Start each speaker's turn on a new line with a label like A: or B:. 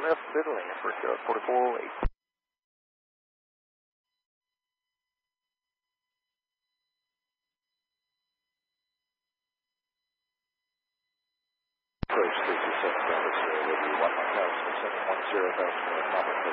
A: left middling for 4408. Approach 327 Dallas, with you 1 mile, 710,000.